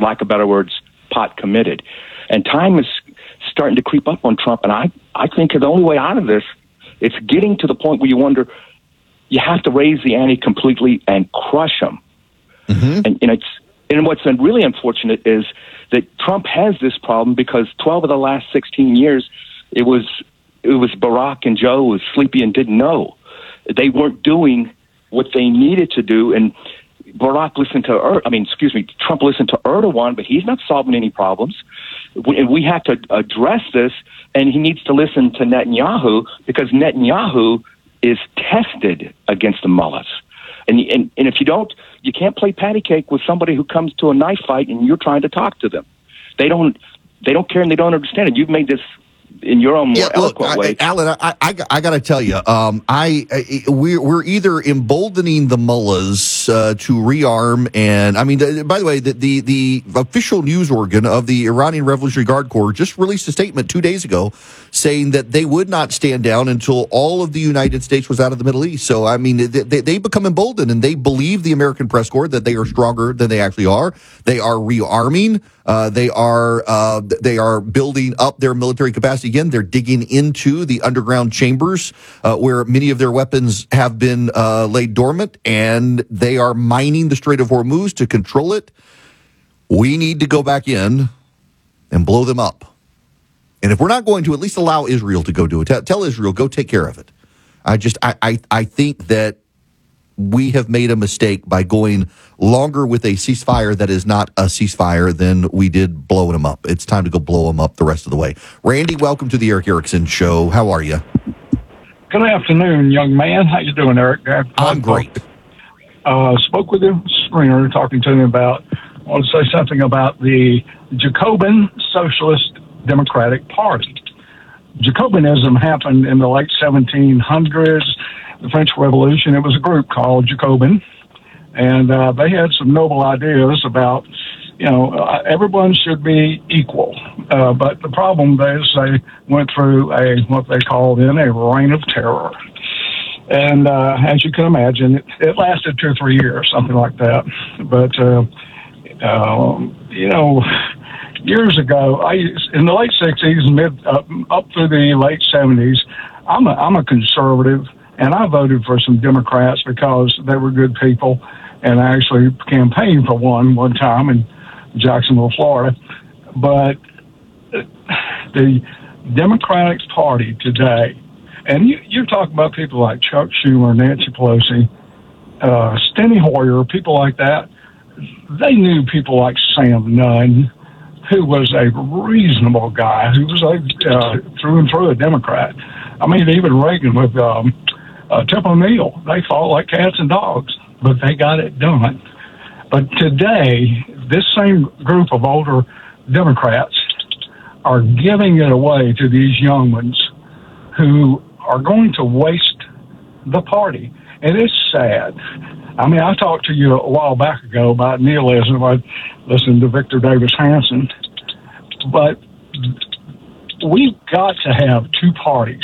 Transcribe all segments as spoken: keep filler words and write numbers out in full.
lack of better words, pot committed. And time is starting to creep up on Trump, and I, I think the only way out of this, it's getting to the point where you wonder, you have to raise the ante completely and crush him. Mm-hmm. And, and it's and what's been really unfortunate is that Trump has this problem because twelve of the last sixteen years, it was it was Barack and Joe was sleepy and didn't know. They weren't doing what they needed to do, and Barack listened to, er, I mean, excuse me, Trump listened to Erdogan, but he's not solving any problems. We, and we have to address this, and he needs to listen to Netanyahu because Netanyahu is tested against the mullahs. And, and and if you don't, you can't play patty cake with somebody who comes to a knife fight and you're trying to talk to them. They don't they don't care and they don't understand it. You've made this in your own more yeah, eloquent look, way. I, Alan, I, I, I got to tell you, um, I, I we're, we're either emboldening the mullahs uh, to rearm, and I mean, the, by the way, the, the the official news organ of the Iranian Revolutionary Guard Corps just released a statement two days ago saying that they would not stand down until all of the United States was out of the Middle East. So, I mean, they, they become emboldened, and they believe the American press corps that they are stronger than they actually are. They are rearming. Uh, they are uh, they are building up their military capacity again. They're digging into the underground chambers uh, where many of their weapons have been uh, laid dormant, and they are mining the Strait of Hormuz to control it. We need to go back in and blow them up. And if we're not going to, at least allow Israel to go do it. Tell, tell Israel, go take care of it. I just I, I I think that we have made a mistake by going longer with a ceasefire that is not a ceasefire than we did blowing them up. It's time to go blow them up the rest of the way. Randy, welcome to the Erick Erickson Show. How are you? Good afternoon, young man. How you doing, Eric? I'm great. Uh, spoke with him, Springer, talking to him about, I want to say something about the Jacobin Socialist Democratic Party. Jacobinism happened in the late seventeen hundreds, the French Revolution. It was a group called Jacobin, and uh, they had some noble ideas about, you know, uh, everyone should be equal. Uh, but the problem is they went through a what they called then a reign of terror. And uh, as you can imagine, it, it lasted two or three years, something like that. But, uh, uh, you know, years ago, I in the late sixties, mid uh, up through the late seventies, I'm a, I'm a conservative, and I voted for some Democrats because they were good people, and I actually campaigned for one one time in Jacksonville, Florida. But the Democratic Party today, and you, you're talking about people like Chuck Schumer, Nancy Pelosi, uh, Steny Hoyer, people like that. They knew people like Sam Nunn, who was a reasonable guy, who was a, uh, through and through a Democrat. I mean, even Reagan with um, uh, Tip O'Neill, they fought like cats and dogs, but they got it done. But today, this same group of older Democrats are giving it away to these young ones who are going to waste the party. And it's sad. I mean, I talked to you a while back ago about nihilism. I listened to Victor Davis Hanson. But we've got to have two parties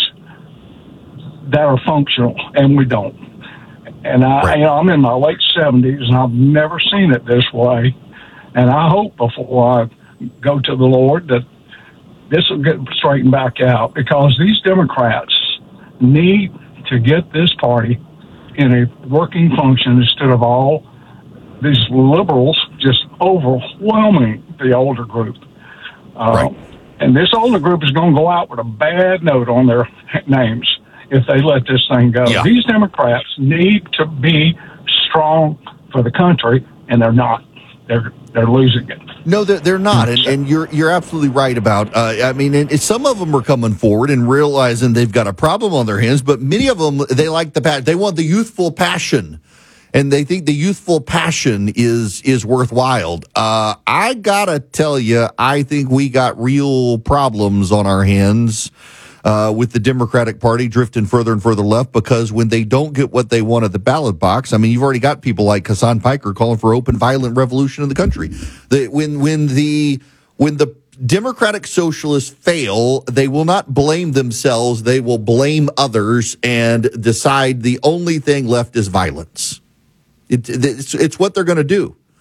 that are functional, and we don't. And I, right. you know, I'm in my late seventies, and I've never seen it this way. And I hope before I go to the Lord that this will get straightened back out, because these Democrats need to get this party in a working function instead of all these liberals just overwhelming the older group. Uh, right. And this older group is going to go out with a bad note on their names if they let this thing go. Yeah. These Democrats need to be strong for the country, and they're not. They're they're losing it. No, they're, they're not, and, and you're you're absolutely right about. Uh, I mean, and some of them are coming forward and realizing they've got a problem on their hands, but many of them, they like the passion. They want the youthful passion, and they think the youthful passion is is worthwhile. Uh, I gotta tell you, I think we got real problems on our hands uh, with the Democratic Party drifting further and further left, because when they don't get what they want at the ballot box, I mean, you've already got people like Hassan Piker calling for open, violent revolution in the country. The, when when the when the Democratic Socialists fail, they will not blame themselves; they will blame others and decide the only thing left is violence. It, it's it's what they're going to do.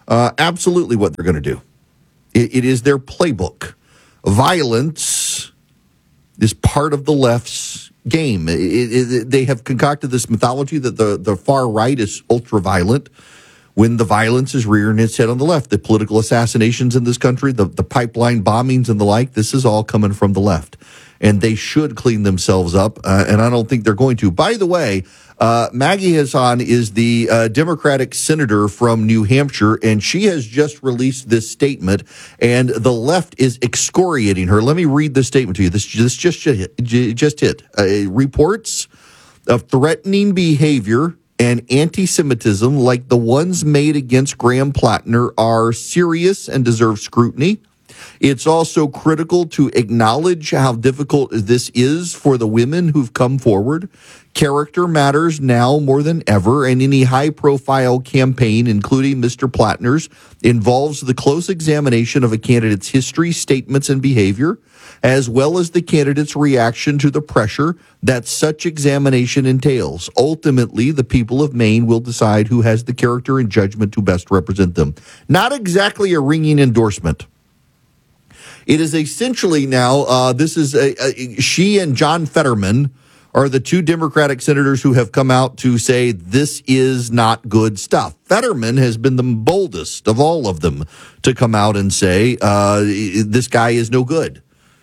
uh, absolutely what they're going to do. It, it is their playbook. Violence is part of the left's game. It, it, they have concocted this mythology that the, the far right is ultra-violent when the violence is rearing its head on the left. The political assassinations in this country, the, the pipeline bombings and the like, this is all coming from the left. And they should clean themselves up, uh, and I don't think they're going to. By the way, uh, Maggie Hassan is the uh, Democratic senator from New Hampshire, and she has just released this statement, and the left is excoriating her. Let me read this statement to you. This, this just, just hit. Uh, reports of threatening behavior and anti-Semitism like the ones made against Graham Plattner are serious and deserve scrutiny. It's also critical to acknowledge how difficult this is for the women who've come forward. Character matters now more than ever, and any high-profile campaign, including Mister Plattner's, involves the close examination of a candidate's history, statements, and behavior, as well as the candidate's reaction to the pressure that such examination entails. Ultimately, the people of Maine will decide who has the character and judgment to best represent them. Not exactly a ringing endorsement. It is essentially now, uh, this is a, a, she and John Fetterman are the two Democratic senators who have come out to say this is not good stuff. Fetterman has been the boldest of all of them to come out and say uh, this guy is no good.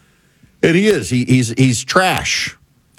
And he is. He, he's he's trash.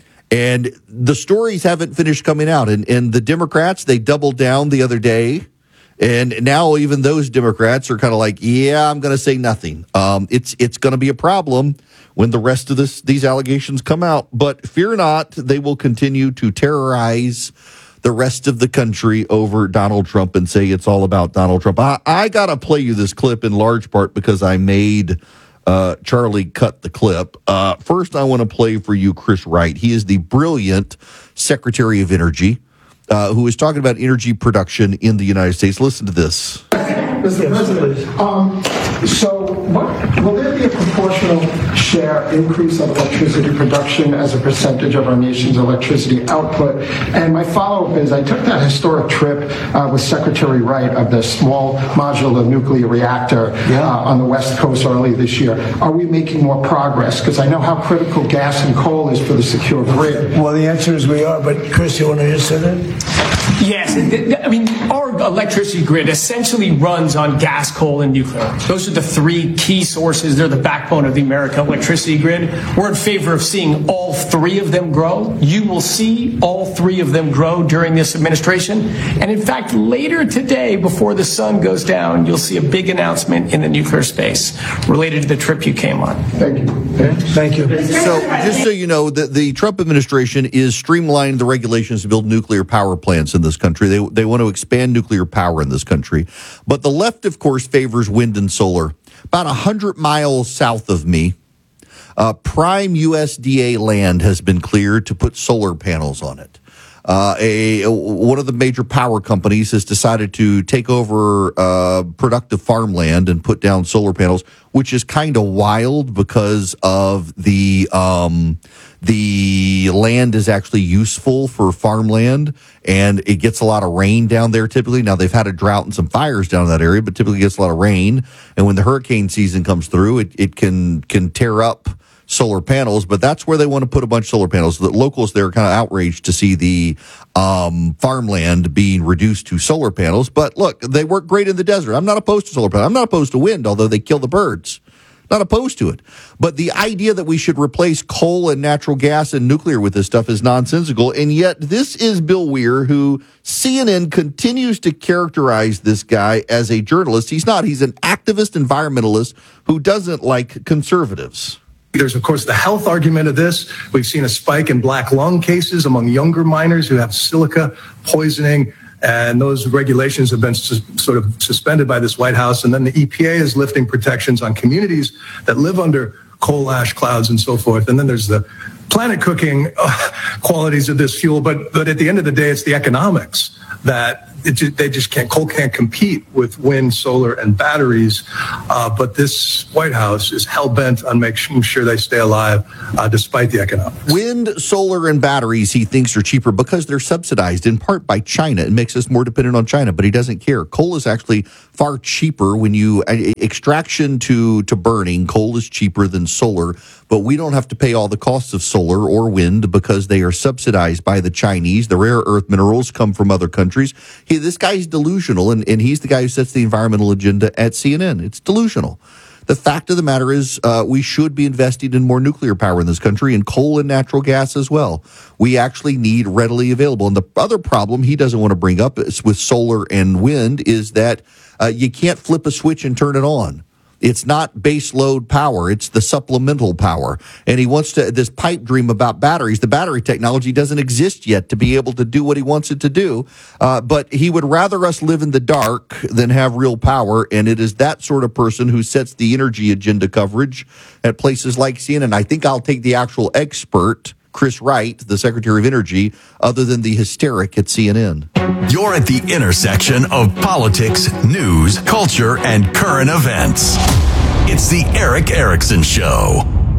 And the stories haven't finished coming out. And, and the Democrats, they doubled down the other day. And now even those Democrats are kind of like, yeah, I'm going to say nothing. Um, it's it's going to be a problem when the rest of this these allegations come out. But fear not, they will continue to terrorize the rest of the country over Donald Trump and say it's all about Donald Trump. I, I got to play you this clip in large part because I made uh, Charlie cut the clip. Uh, first, I want to play for you Chris Wright. He is the brilliant Secretary of Energy. Uh, who is talking about energy production in the United States. Listen to this. Mister President, um, so what, will there be a proportional share increase of electricity production as a percentage of our nation's electricity output? And my follow-up is, I took that historic trip uh, with Secretary Wright of the small modular nuclear reactor yeah. uh, on the West Coast early this year. Are we making more progress? Because I know how critical gas and coal is for the secure grid. Well, the answer is we are, but Chris, you want to answer that? Yes. I mean, our electricity grid essentially runs on gas, coal, and nuclear. Those are the three key sources. They're the backbone of the American electricity grid. We're in favor of seeing all three of them grow. You will see all three of them grow during this administration. And in fact, later today, before the sun goes down, you'll see a big announcement in the nuclear space related to the trip you came on. Thank you. Okay. Thank you. So just so you know, the, the Trump administration is streamlining the regulations to build nuclear power plants in this country. They, they want to expand nuclear power in this country. But the left, of course, favors wind and solar. About one hundred miles south of me, uh, prime U S D A land has been cleared to put solar panels on it. Uh, a one of the major power companies has decided to take over uh, productive farmland and put down solar panels, which is kind of wild because of the um, the land is actually useful for farmland and it gets a lot of rain down there typically. Now they've had a drought and some fires down in that area, but typically gets a lot of rain. And when the hurricane season comes through, it, it can can tear up solar panels, but that's where they want to put a bunch of solar panels. The locals there are kind of outraged to see the um, farmland being reduced to solar panels. But look, they work great in the desert. I'm not opposed to solar panels. I'm not opposed to wind, although they kill the birds. Not opposed to it. But the idea that we should replace coal and natural gas and nuclear with this stuff is nonsensical. And yet this is Bill Weir, who C N N continues to characterize this guy as a journalist. He's not. He's an activist environmentalist who doesn't like conservatives. There's, of course, the health argument of this. We've seen a spike in black lung cases among younger miners who have silica poisoning, and those regulations have been su- sort of suspended by this White House. And then the E P A is lifting protections on communities that live under coal ash clouds and so forth. And then there's the planet cooking uh, qualities of this fuel. But but at the end of the day, it's the economics that it just, they just can't, coal can't compete with wind, solar, and batteries. Uh, but this White House is hell-bent on making sure they stay alive uh, despite the economics. Wind, solar, and batteries he thinks are cheaper because they're subsidized in part by China. It makes us more dependent on China, but he doesn't care. Coal is actually far cheaper when you uh, extraction to, to burning. Coal is cheaper than solar, but we don't have to pay all the costs of solar or wind because they are subsidized by the Chinese. The rare earth minerals come from other countries. He, this guy's delusional, and, and he's the guy who sets the environmental agenda at C N N. It's delusional. The fact of the matter is uh, we should be investing in more nuclear power in this country, and coal and natural gas as well. We actually need readily available. And the other problem he doesn't want to bring up is with solar and wind is that uh, you can't flip a switch and turn it on. It's not base load power. It's the supplemental power. And he wants to, this pipe dream about batteries. The battery technology doesn't exist yet to be able to do what he wants it to do. Uh, but he would rather us live in the dark than have real power. And it is that sort of person who sets the energy agenda coverage at places like C N N. I think I'll take the actual expert, Chris Wright, the Secretary of Energy, other than the hysteric at C N N. You're at the intersection of politics, news, culture, and current events. It's the Erick Erickson Show.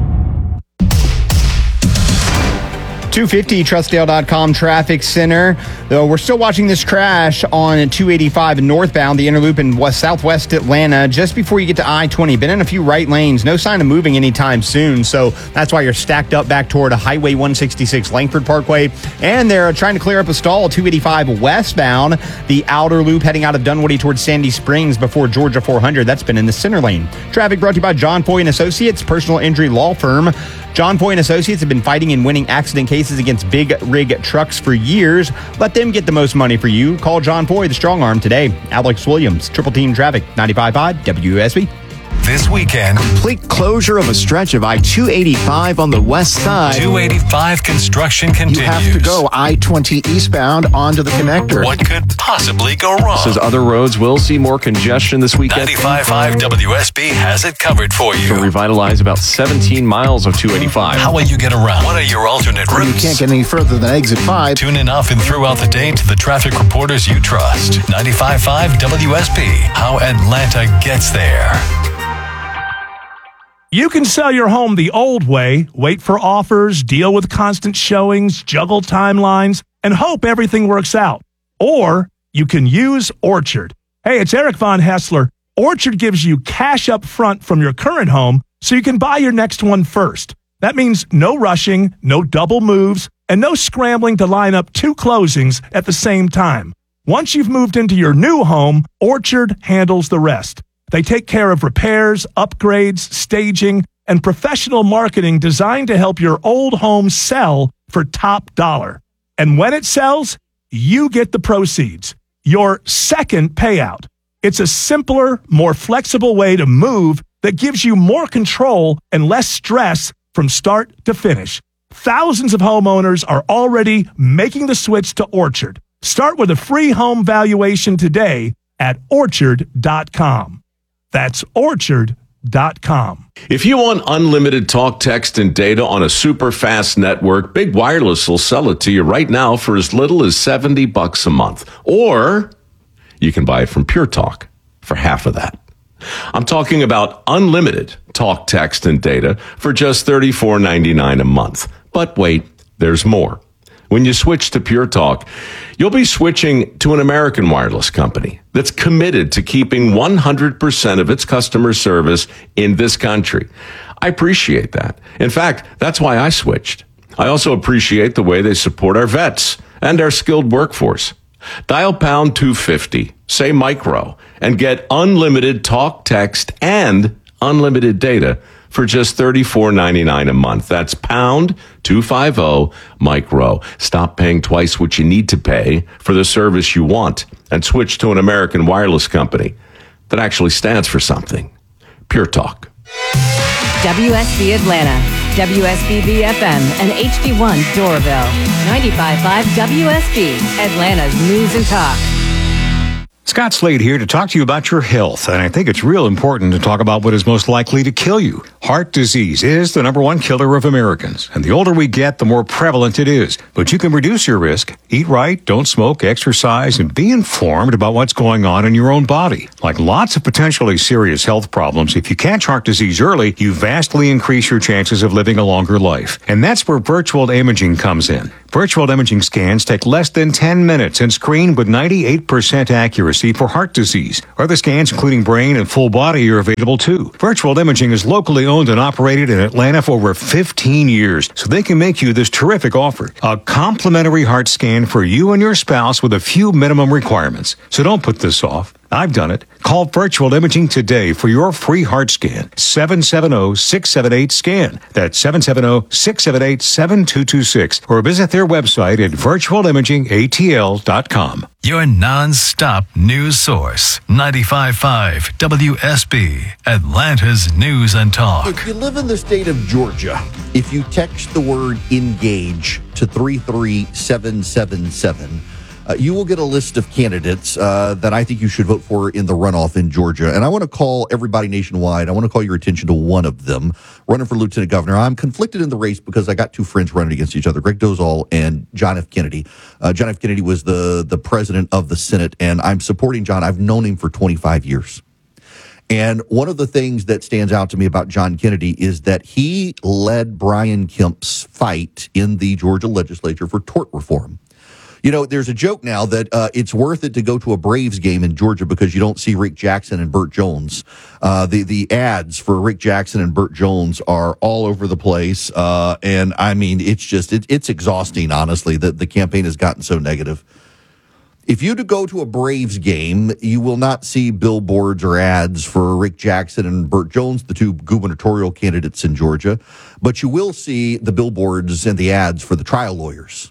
two fifty Trustdale dot com traffic center. Though we're still watching this crash on two eighty-five northbound, the inner loop in west southwest Atlanta, just before you get to I twenty. Been in a few right lanes. No sign of moving anytime soon. So that's why you're stacked up back toward a Highway one sixty-six Langford Parkway. And they're trying to clear up a stall two eighty-five westbound, the outer loop heading out of Dunwoody towards Sandy Springs before Georgia four hundred. That's been in the center lane. Traffic brought to you by John Foy and Associates, personal injury law firm. John Foy and Associates have been fighting and winning accident cases against big rig trucks for years. Let them get the most money for you. Call John Foy, the strong arm, today. Alex Williams, Triple Team Traffic, ninety-five point five W S B. This weekend, complete closure of a stretch of I two eighty-five on the west side. two eighty-five construction continues. You have to go I twenty eastbound onto the connector. What could possibly go wrong? Says other roads will see more congestion this weekend. ninety-five point five W S B has it covered for you. To revitalize about seventeen miles of two eighty-five. How will you get around? What are your alternate routes? You can't get any further than exit five. Tune in often throughout the day to the traffic reporters you trust. ninety-five point five W S B. How Atlanta gets there. You can sell your home the old way, wait for offers, deal with constant showings, juggle timelines, and hope everything works out. Or you can use Orchard. Hey, it's Eric Von Hessler. Orchard gives you cash up front from your current home so you can buy your next one first. That means no rushing, no double moves, and no scrambling to line up two closings at the same time. Once you've moved into your new home, Orchard handles the rest. They take care of repairs, upgrades, staging, and professional marketing designed to help your old home sell for top dollar. And when it sells, you get the proceeds, your second payout. It's a simpler, more flexible way to move that gives you more control and less stress from start to finish. Thousands of homeowners are already making the switch to Orchard. Start with a free home valuation today at orchard dot com. That's orchard dot com. If you want unlimited talk, text, and data on a super fast network, Big Wireless will sell it to you right now for as little as seventy bucks a month. Or you can buy it from Pure Talk for half of that. I'm talking about unlimited talk, text, and data for just thirty-four ninety-nine a month. But wait, there's more. When you switch to Pure Talk, you'll be switching to an American wireless company that's committed to keeping one hundred percent of its customer service in this country. I appreciate that. In fact, that's why I switched. I also appreciate the way they support our vets and our skilled workforce. Dial pound two fifty, say micro, and get unlimited talk, text, and unlimited data for just thirty-four ninety-nine a month. That's pound two fifty micro. Stop paying twice what you need to pay for the service you want and switch to an American wireless company that actually stands for something. Pure Talk. W S B Atlanta, W S B B F M, and H D one Doraville. ninety-five point five W S B, Atlanta's News and Talk. Scott Slade here to talk to you about your health, and I think it's real important to talk about what is most likely to kill you. Heart disease is the number one killer of Americans, and the older we get, the more prevalent it is. But you can reduce your risk. Eat right, don't smoke, exercise, and be informed about what's going on in your own body. Like lots of potentially serious health problems, if you catch heart disease early, you vastly increase your chances of living a longer life. And that's where virtual imaging comes in. Virtual imaging scans take less than ten minutes and screen with ninety-eight percent accuracy for heart disease. Other scans, including brain and full body, are available too. Virtual imaging is locally owned and operated in Atlanta for over fifteen years, so they can make you this terrific offer. A complimentary heart scan for you and your spouse with a few minimum requirements. So don't put this off. I've done it. Call Virtual Imaging today for your free heart scan. seven seven zero, six seven eight, SCAN. That's seven seven zero, six seven eight, seven two two six. Or visit their website at virtual imaging a t l dot com. Your non-stop news source. ninety-five point five W S B, Atlanta's News and Talk. If you live in the state of Georgia, if you text the word engage to three three seven seven seven, Uh, you will get a list of candidates uh, that I think you should vote for in the runoff in Georgia. And I want to call everybody nationwide. I want to call your attention to one of them, running for lieutenant governor. I'm conflicted in the race because I got two friends running against each other, Greg Dozal and John F. Kennedy. Uh, John F. Kennedy was the, the president of the Senate, and I'm supporting John. I've known him for twenty-five years. And one of the things that stands out to me about John Kennedy is that he led Brian Kemp's fight in the Georgia legislature for tort reform. You know, there's a joke now that uh, it's worth it to go to a Braves game in Georgia because you don't see Rick Jackson and Burt Jones. Uh, the the ads for Rick Jackson and Burt Jones are all over the place, uh, and I mean, it's just it, it's exhausting. Honestly, that the campaign has gotten so negative. If you to go to a Braves game, you will not see billboards or ads for Rick Jackson and Burt Jones, the two gubernatorial candidates in Georgia, but you will see the billboards and the ads for the trial lawyers.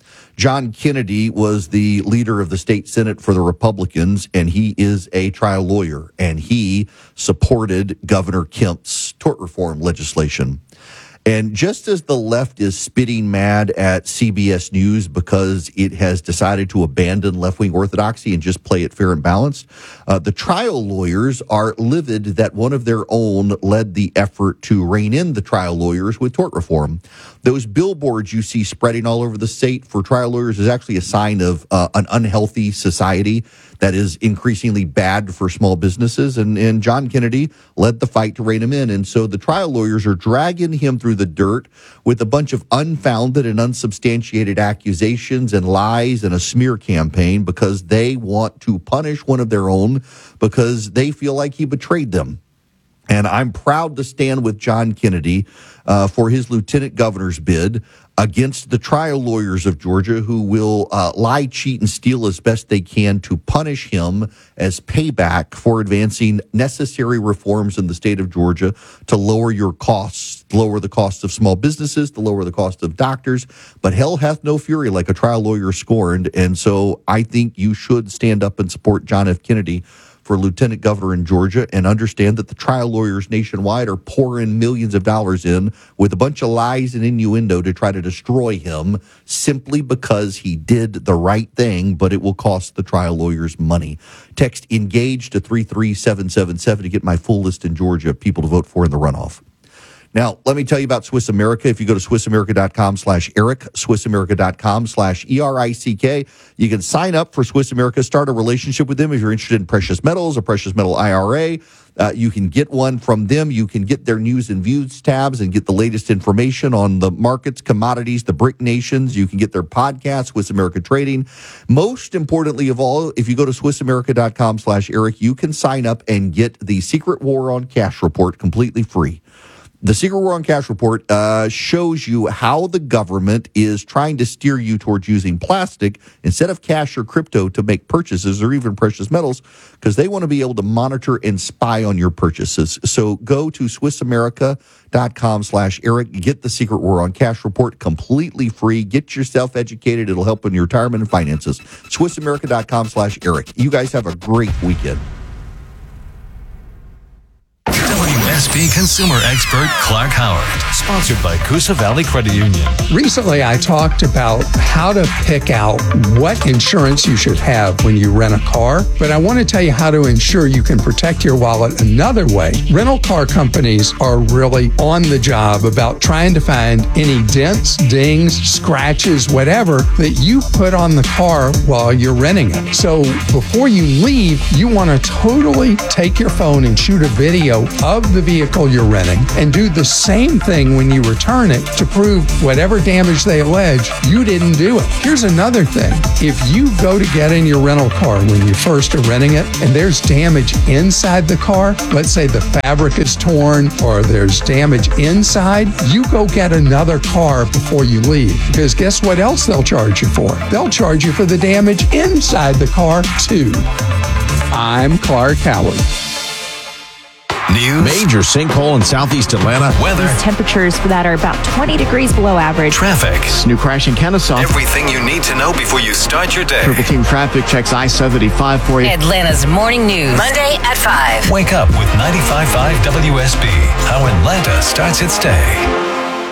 John Kennedy was the leader of the state Senate for the Republicans, and he is a trial lawyer, and he supported Governor Kemp's tort reform legislation. And just as the left is spitting mad at C B S News because it has decided to abandon left-wing orthodoxy and just play it fair and balanced, uh, the trial lawyers are livid that one of their own led the effort to rein in the trial lawyers with tort reform. Those billboards you see spreading all over the state for trial lawyers is actually a sign of uh, an unhealthy society that is increasingly bad for small businesses. And, and John Kennedy led the fight to rein him in. And so the trial lawyers are dragging him through the dirt with a bunch of unfounded and unsubstantiated accusations and lies and a smear campaign because they want to punish one of their own because they feel like he betrayed them. And I'm proud to stand with John Kennedy uh, for his lieutenant governor's bid against the trial lawyers of Georgia who will uh, lie, cheat, and steal as best they can to punish him as payback for advancing necessary reforms in the state of Georgia to lower your costs, lower the cost of small businesses, to lower the cost of doctors. But hell hath no fury like a trial lawyer scorned. And so I think you should stand up and support John F. Kennedy for lieutenant governor in Georgia and understand that the trial lawyers nationwide are pouring millions of dollars in with a bunch of lies and innuendo to try to destroy him simply because he did the right thing, but it will cost the trial lawyers money. Text ENGAGE to three three seven seven seven to get my full list in Georgia of people to vote for in the runoff. Now, let me tell you about Swiss America. If you go to swissamerica.com slash Eric, swissamerica.com slash E R I C K, you can sign up for Swiss America, start a relationship with them if you're interested in precious metals, a precious metal I R A. Uh, you can get one from them. You can get their news and views tabs and get the latest information on the markets, commodities, the BRIC nations. You can get their podcast, Swiss America Trading. Most importantly of all, if you go to swissamerica.com slash Eric, you can sign up and get the Secret War on Cash report completely free. The Secret War on Cash report uh, shows you how the government is trying to steer you towards using plastic instead of cash or crypto to make purchases or even precious metals because they want to be able to monitor and spy on your purchases. So go to swissamerica.com slash Eric. Get the Secret War on Cash report completely free. Get yourself educated. It'll help in your retirement and finances. swissamerica.com slash Eric. You guys have a great weekend. W S S B consumer expert Clark Howard. Sponsored by Coosa Valley Credit Union. Recently, I talked about how to pick out what insurance you should have when you rent a car, but I want to tell you how to ensure you can protect your wallet another way. Rental car companies are really on the job about trying to find any dents, dings, scratches, whatever that you put on the car while you're renting it. So before you leave, you want to totally take your phone and shoot a video of the vehicle you're renting and do the same thing when you return it to prove whatever damage they allege, you didn't do it. Here's another thing. If you go to get in your rental car when you first are renting it and there's damage inside the car, let's say the fabric is torn or there's damage inside, you go get another car before you leave. Because guess what else they'll charge you for? They'll charge you for the damage inside the car too. I'm Clark Howard. News. Major sinkhole in southeast Atlanta. Weather. Temperatures that are about twenty degrees below average. Traffic. New crash in Kennesaw. Everything you need to know before you start your day. Triple Team Traffic checks I seventy-five for you. Atlanta's morning news. Monday at five. Wake up with ninety-five point five W S B. How Atlanta starts its day.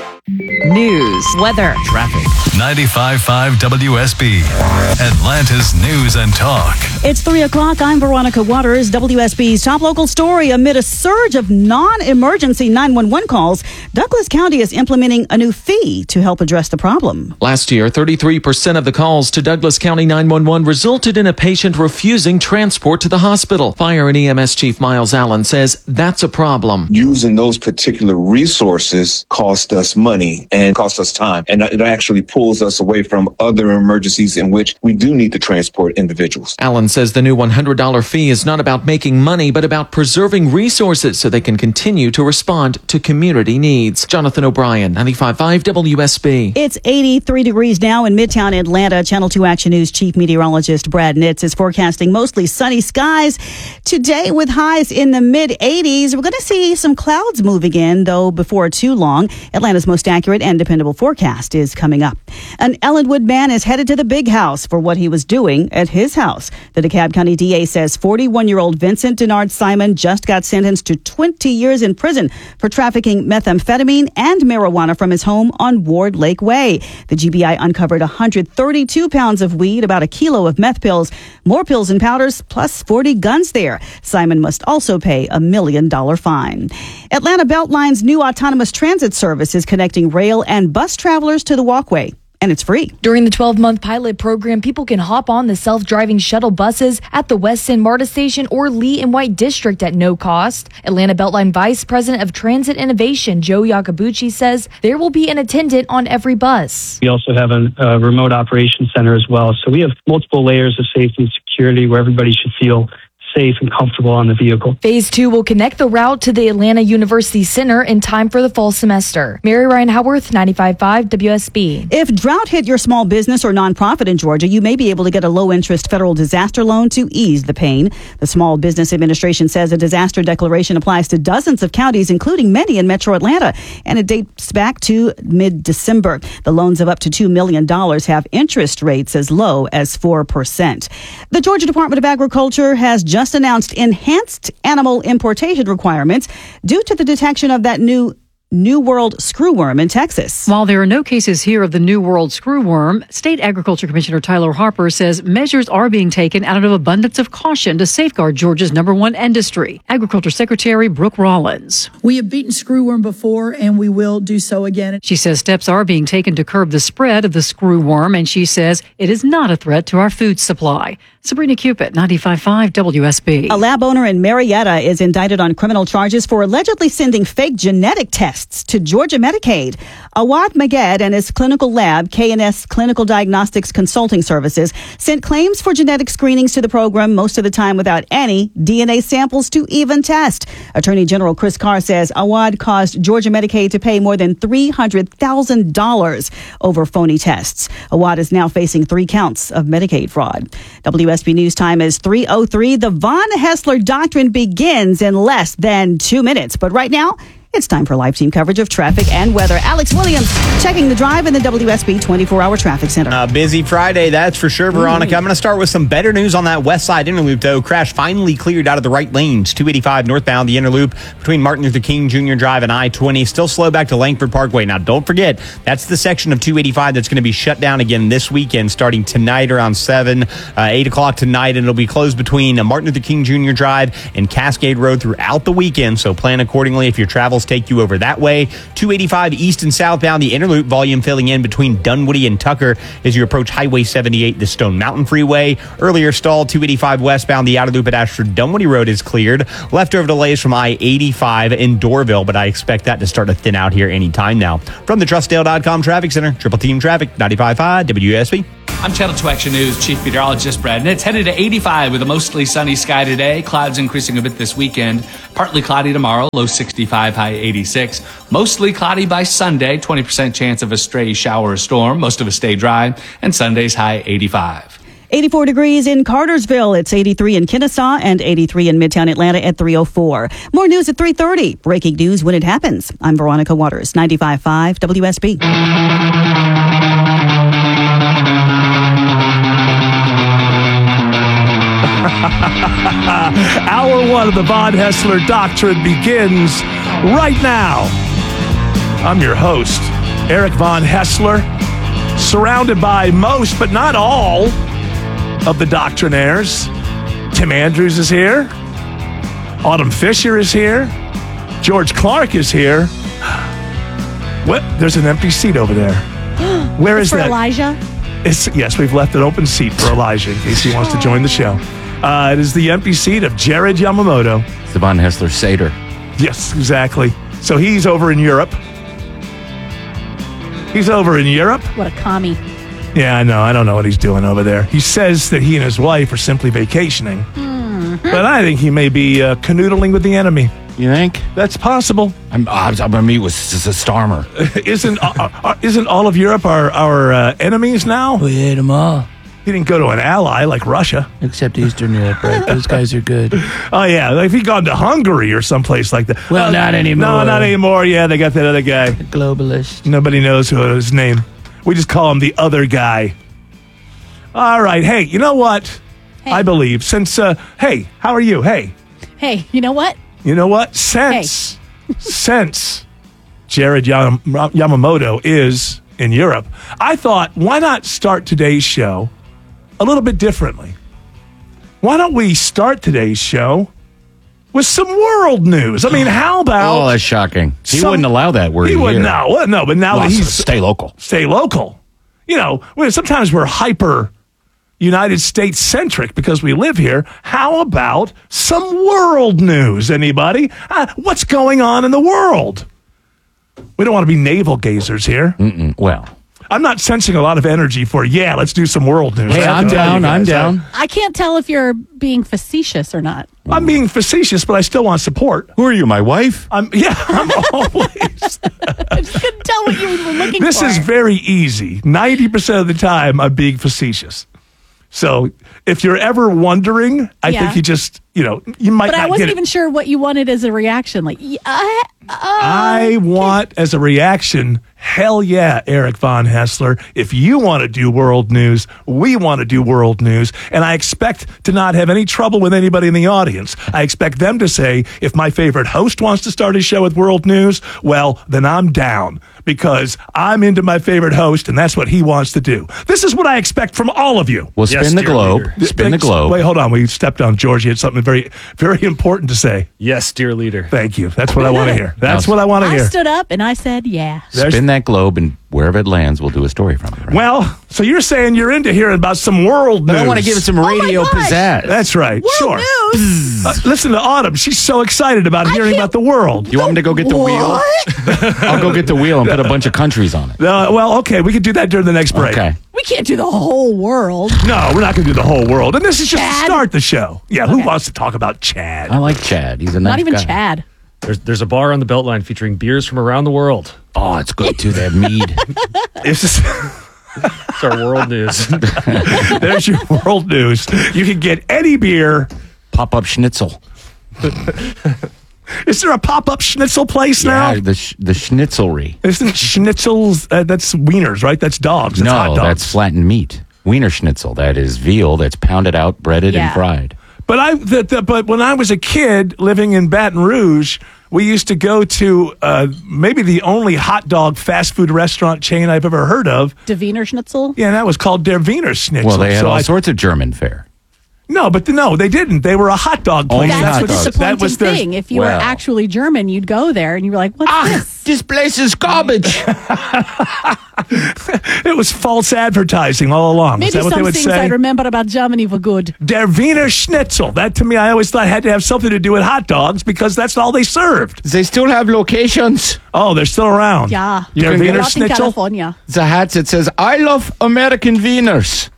News. Weather. Traffic. ninety-five point five W S B. Atlanta's news and talk. It's three o'clock. I'm Veronica Waters. W S B's top local story. Amid a surge of non-emergency nine one one calls, Douglas County is implementing a new fee to help address the problem. Last year, thirty-three percent of the calls to Douglas County nine one one resulted in a patient refusing transport to the hospital. Fire and E M S Chief Miles Allen says that's a problem. Using those particular resources cost us money and cost us time. And it actually pulls us away from other emergencies in which we do need to transport individuals. Allen says the new one hundred dollars fee is not about making money, but about preserving resources so they can continue to respond to community needs. Jonathan O'Brien, ninety-five point five W S B. It's eighty-three degrees now in Midtown Atlanta. Channel two Action News Chief Meteorologist Brad Nitz is forecasting mostly sunny skies today with highs in the mid eighties. We're going to see some clouds moving in, though, before too long. Atlanta's most accurate and dependable forecast is coming up. An Ellenwood man is headed to the big house for what he was doing at his house. The DeKalb County D A says forty-one-year-old Vincent Denard Simon just got sentenced to twenty years in prison for trafficking methamphetamine and marijuana from his home on Ward Lake Way. The G B I uncovered one hundred thirty-two pounds of weed, about a kilo of meth pills, more pills and powders, plus forty guns there. Simon must also pay a million dollar fine. Atlanta Beltline's new autonomous transit service is connecting rail and bus travelers to the walkway. And it's free. During the twelve-month pilot program, people can hop on the self-driving shuttle buses at the West End MARTA station or Lee and White District at no cost. Atlanta Beltline Vice President of Transit Innovation, Joe Yakabuchi, says there will be an attendant on every bus. We also have a, a remote operations center as well. So we have multiple layers of safety and security where everybody should feel safe and comfortable on the vehicle. Phase two will connect the route to the Atlanta University Center in time for the fall semester. Mary Ryan Howarth, ninety-five point five W S B. If drought hit your small business or nonprofit in Georgia, you may be able to get a low-interest federal disaster loan to ease the pain. The Small Business Administration says a disaster declaration applies to dozens of counties, including many in metro Atlanta, and it dates back to mid-December. The loans of up to two million dollars have interest rates as low as four percent. The Georgia Department of Agriculture has just just announced enhanced animal importation requirements due to the detection of that new New World screwworm in Texas. While there are no cases here of the New World screwworm, State Agriculture Commissioner Tyler Harper says measures are being taken out of abundance of caution to safeguard Georgia's number one industry. Agriculture Secretary Brooke Rollins. We have beaten screwworm before, and we will do so again. She says steps are being taken to curb the spread of the screwworm, and she says it is not a threat to our food supply. Sabrina Cupid, ninety-five point five W S B. A lab owner in Marietta is indicted on criminal charges for allegedly sending fake genetic tests to Georgia Medicaid. Awad Maged and his clinical lab, K and S Clinical Diagnostics Consulting Services, sent claims for genetic screenings to the program, most of the time without any D N A samples to even test. Attorney General Chris Carr says Awad caused Georgia Medicaid to pay more than three hundred thousand dollars over phony tests. Awad is now facing three counts of Medicaid fraud. W S B News time is three oh three. The Von Hessler Doctrine begins in less than two minutes. But right now, It's time for live team coverage of traffic and weather. Alex Williams checking the drive in the W S B twenty-four hour traffic center. A busy Friday, that's for sure, Veronica. Mm. I'm going to start with some better news on that west side interloop, though. Crash finally cleared out of the right lanes. two eighty-five northbound, the interloop between Martin Luther King Junior Drive and I twenty. Still slow back to Langford Parkway. Now, don't forget, that's the section of two eighty-five that's going to be shut down again this weekend, starting tonight around seven, uh, eight o'clock tonight, and it'll be closed between Martin Luther King Junior Drive and Cascade Road throughout the weekend, so plan accordingly if your travels take you over that way. two eighty-five east and southbound, the interloop volume filling in between Dunwoody and Tucker as you approach Highway seventy-eight, the Stone Mountain Freeway. Earlier stalled, two eighty-five westbound, the outer loop at Ashford Dunwoody Road is cleared. Leftover delays from I eighty-five in Dorville, but I expect that to start to thin out here anytime now. From the Trustdale dot com Traffic Center, Triple Team Traffic, ninety-five point five W S B. I'm Channel two Action News Chief Meteorologist Brad Nitz. Headed to eighty-five with a mostly sunny sky today. Clouds increasing a bit this weekend. Partly cloudy tomorrow, low sixty-five, high eighty-six. Mostly cloudy by Sunday, twenty percent chance of a stray shower or storm. Most of it stay dry. And Sunday's high eighty-five. eighty-four degrees in Cartersville. It's eighty-three in Kennesaw and eighty-three in Midtown Atlanta at three oh four. More news at three thirty. Breaking news when it happens. I'm Veronica Waters, ninety-five point five W S B. Hour one of the Von Haessler Doctrine begins right now. I'm your host, Eric Von Haessler, surrounded by most, but not all, of the doctrinaires. Tim Andrews is here. Autumn Fisher is here. George Clark is here. What? There's an empty seat over there. Where is for that? Elijah? It's, yes, we've left an open seat for Elijah in case he wants to join the show. Uh, it is the empty seat of Jared Yamamoto. It's the Von Haessler Seder. Yes, exactly. So he's over in Europe. He's over in Europe. What a commie. Yeah, I know. I don't know what he's doing over there. He says that he and his wife are simply vacationing. Mm-hmm. But I think he may be uh, canoodling with the enemy. You think? That's possible. I'm, I'm going to meet with Starmer. isn't uh, uh, isn't all of Europe our, our uh, enemies now? We hate them all. He didn't go to an ally like Russia. Except Eastern Europe, right? Those guys are good. Oh, yeah. Like if he'd gone to Hungary or someplace like that. Well, uh, not anymore. No, not anymore. Yeah, they got that other guy. The globalist. Nobody knows who his name. We just call him the other guy. All right. Hey, you know what? Hey. I believe since, uh, hey, how are you? Hey. Hey, you know what? You know what? Since, hey. since Jared Yam- Yamamoto is in Europe, I thought, why not start today's show a little bit differently? Why don't we start today's show with some world news? I mean, how about... Oh, that's shocking. He some, wouldn't allow that word He here. wouldn't, no, well, no, but now well, that he's... Stay local. Stay local. You know, sometimes we're hyper United States centric because we live here. How about some world news, anybody? Uh, what's going on in the world? We don't want to be navel gazers here. Mm-mm. Well... I'm not sensing a lot of energy for, yeah, let's do some world news. Hey, I'm down, I'm down. I can't tell if you're being facetious or not. I'm being facetious, but I still want support. Who are you, my wife? I'm Yeah, I'm always. I just couldn't tell what you were looking this for. This is very easy. ninety percent of the time, I'm being facetious. So if you're ever wondering, I Yeah. think you just, you know, you might But not I wasn't get even it. sure what you wanted as a reaction. Like, yeah, uh, I want, as a reaction, hell yeah, Eric Von Haessler. If you want to do world news, we want to do world news. And I expect to not have any trouble with anybody in the audience. I expect them to say, if my favorite host wants to start his show with world news, well, then I'm down. Because I'm into my favorite host, and that's what he wants to do. This is what I expect from all of you. Well, spin Yes, the dear globe. leader. Spin the globe. Wait, hold on. We stepped on George. He had something very, very important to say. Yes, dear leader. Thank you. That's what I want to hear. That's what I want to I hear. stood up and I said, yeah. There's- Spin that globe, and wherever it lands, we'll do a story from it. Right? Well, so you're saying you're into hearing about some world But news. I want to give it some radio pizzazz. That's right. World sure. news. Uh, listen to Autumn. She's so excited about I hearing can't- about the world. You want me to go get the wheel? I'll go get the wheel and put a bunch of countries on it. Uh, well, okay. We can do that during the next break. Okay. We can't do the whole world. No, we're not going to do the whole world. And this is just Chad? to start the show. Yeah, who Okay. wants to talk about Chad? I like Chad. He's a nice Not even guy. Chad. There's, there's a bar on the Beltline featuring beers from around the world. Oh, it's good too. They have mead. It's just, It's our world news. there's your world news. You can get any beer. Pop up schnitzel. Is there a pop-up schnitzel place now? Yeah, the sh- the schnitzelry. Isn't schnitzels, uh, that's wieners, right? That's dogs. That's no, hot dogs. that's flattened meat. Wiener schnitzel. That is veal that's pounded out, breaded, Yeah. and fried. But I, the, the, but when I was a kid living in Baton Rouge, we used to go to uh, maybe the only hot dog fast food restaurant chain I've ever heard of. Der Wiener Schnitzel? Yeah, and that was called Der Wiener Schnitzel. Well, they had So all I- sorts of German fare. No, but no, they didn't. They were a hot dog place. Only That's hot the dogs. disappointing that was their thing. If you were Well. actually German, you'd go there and you were like, what's Ah, this? this place is garbage. It was false advertising all along. Maybe Is that what some they would things say? I remember about Germany were good. Der Wiener Schnitzel. That to me, I always thought had to have something to do with hot dogs because that's all they served. They still have locations. Oh, they're still around. Yeah. Der can get Wiener A lot in Schnitzel. California. The hat that says, I love American Wieners.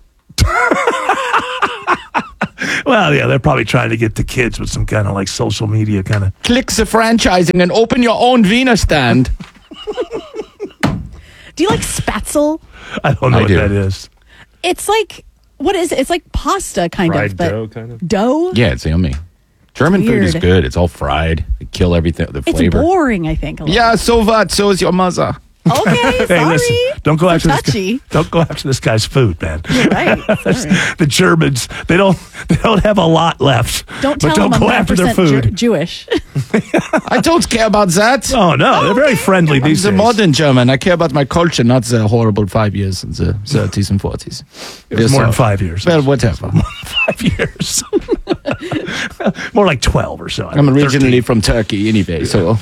Well, yeah, they're probably trying to get the kids with some kind of like social media kind of. Click the franchising and open your own Wiener stand. Do you like spatzel? I don't know I what do. that is. It's like, what is it? It's like pasta kind Fried of. But dough, kind of. Dough? Yeah, it's yummy. German food is weird. good. It's all fried. They kill everything, the It's flavor. boring, I think. A little. Yeah, so what? So is your mother. Okay, Hey, sorry. listen, don't go So after this. touchy. Guy, don't go after this guy's food, man. You're right. Sorry. The Germans, they don't, they don't have a lot left. Don't but tell don't them go I'm after their one hundred percent food. Jew- Jewish. I don't care about that. Oh no, they're very friendly I'm these the days. modern German. I care about my culture, not the horrible five years in the thirties and forties. It was more than five years. Well, whatever. Five years. More like twelve or so. I'm originally from Turkey anyway, so.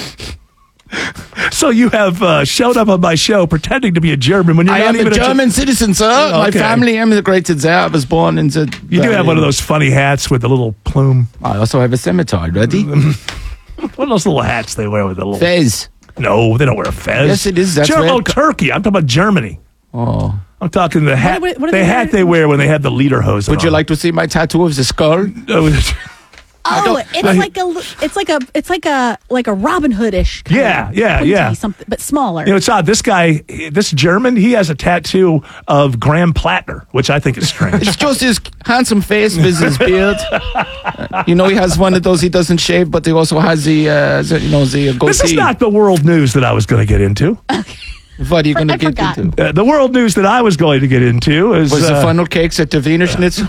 So you have uh, showed up on my show pretending to be a German when you're I not am even a German citizen, sir. My Okay. family immigrated there. I was born in the. You do have one of those funny hats with the little plume. I also have a scimitar. Ready? One of those little hats they wear with the little Fez. No, they don't wear a fez. Yes, it is. That's Ger- red oh, co- Turkey. I'm talking about Germany. Oh. I'm talking the hat. what- what do the they hat wear? they wear when they have the leader hose. Would you like to see my tattoo of the skull? Oh, it's like a, it's like a, it's like a, like a Robin Hood-ish. kind Yeah, of yeah, pointy yeah. Something, but smaller. You know, it's odd. This guy, this German, he has a tattoo of Graham Plattner, which I think is strange. It's just his handsome face with his beard. Uh, you know, he has one of those he doesn't shave, but he also has the, uh, the you know, the goatee. This is not the world news that I was going to get into. What are you going to I get forgot. into? Uh, the world news that I was going to get into is Was uh, the funnel cakes at the Wiener Schnitzel?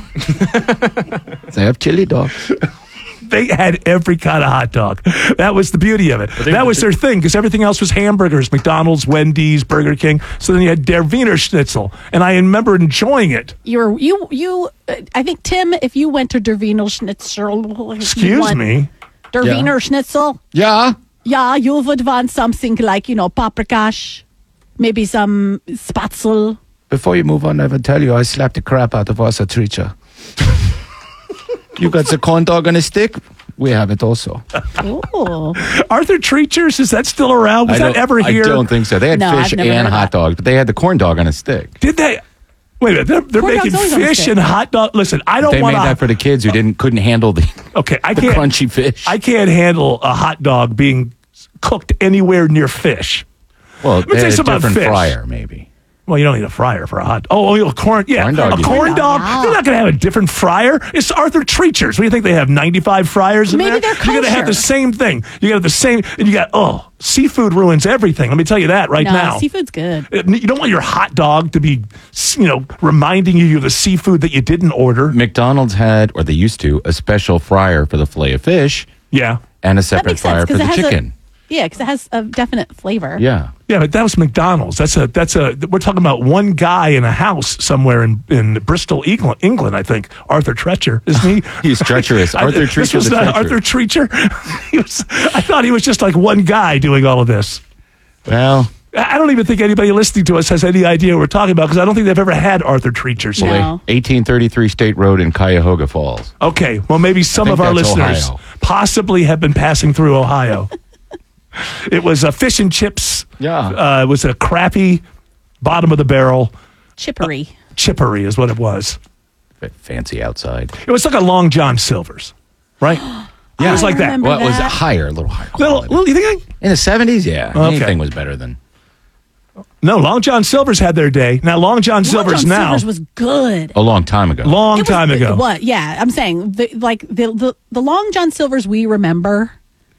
They have chili dogs. they had every kind of hot dog. That was the beauty of it. That was their thing because everything else was hamburgers, McDonald's, Wendy's, Burger King. So then you had Der Wiener Schnitzel, and I remember enjoying it. You were, you, you, uh, I think, Tim, if you went to Der Wiener Schnitzel. if you Excuse want me. Der Yeah. Wiener Schnitzel. Yeah. Yeah, you would want something like, you know, paprikash, maybe some spatzel. Before you move on, I will tell you, I slapped the crap out of Arthur Treacher. You got the corn dog on a stick? We have it also. Oh. Arthur Treachers, is that still around? Was I that don't- ever here? I don't think so. They had No, fish I've never and heard hot that. dogs, but they had the corn dog on a stick. Did they? Wait a minute. They're, they're Corn making dog's always on a fish stick. and hot dog. Listen, I don't They want made to. that for the kids who didn't couldn't handle the, Okay, I the can't. crunchy fish. I can't handle a hot dog being cooked anywhere near fish. well, me they tell you had a something about different fish. fryer, maybe. Well, you don't need a fryer for a hot. Oh, oh, a corn. Yeah, Corn dog, a you corn mean. dog. Yeah. They're not going to have a different fryer. It's Arthur Treachers. What do you think they have? Ninety-five fryers in Maybe there. they're You're going to have kosher. the same thing. You got the same, and you got oh, seafood ruins everything. Let me tell you that right no, now. seafood's good. Uh, You don't want your hot dog to be, you know, reminding you of the seafood that you didn't order. McDonald's had, or they used to, a special fryer for the fillet of fish Yeah, and a That separate makes sense fryer for because the it has chicken. a yeah, because it has a definite flavor. Yeah. yeah, but that was McDonald's. That's a that's a. We're talking about one guy in a house somewhere in in Bristol, England. England, I think. Arthur Treacher, isn't he? He's treacherous. I- Arthur this Treacher was the not treacherous. Arthur Treacher. he was. I thought he was just like one guy doing all of this. Well, I I don't even think anybody listening to us has any idea what we're talking about because I don't think they've ever had Arthur Treachers. No. here. eighteen thirty-three State Road in Cuyahoga Falls. Okay, well maybe some think of our that's listeners Ohio. possibly have been passing through Ohio. It was a fish and chips. Yeah. Uh, it was a crappy, bottom of the barrel Chippery. chippery is what it was. Bit fancy outside. It was like a Long John Silver's, right? Yeah, it was I like that. remember Well, it was that. higher, a little higher. Little, quality. little, you think? I- In the seventies, yeah. Okay. Anything was better than. No, Long John Silver's had their day. Now Long John Long Silver's John now Silver's was good. A long time ago. long It was- time ago. What? Yeah, I'm saying the, like the, the the Long John Silver's we remember